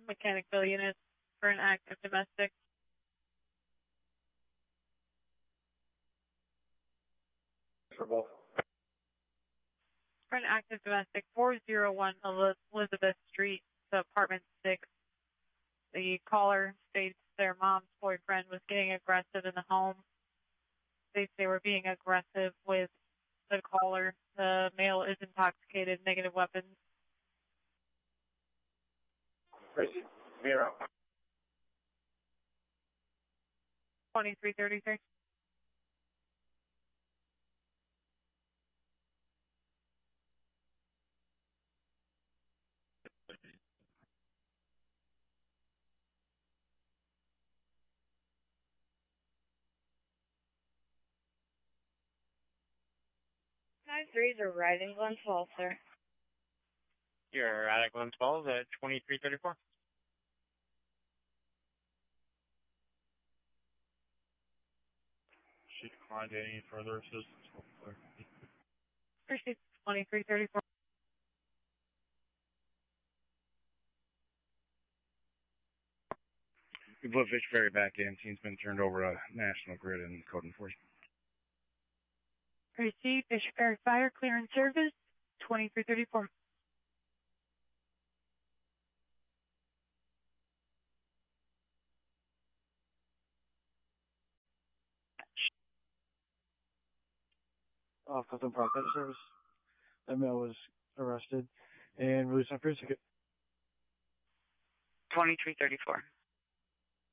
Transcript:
mechanical unit for an active domestic. For both. For an active domestic, 401 Elizabeth Street, to apartment 6. The caller states their mom's boyfriend was getting aggressive in the home. States they were being aggressive with the caller. The male is intoxicated, negative weapons. Crazy. Miro. 2333. Threes are arriving Glens Falls, sir. You're at Glens Falls at 2334. She declined any further assistance. Appreciate 2334. We put Fish Ferry back in. Scene's been turned over to National Grid and Code Enforcement. Received Fish Ferry Fire Clearance Service, 2334. Off Customs Process Service. That male was arrested and released on free ticket. 2334.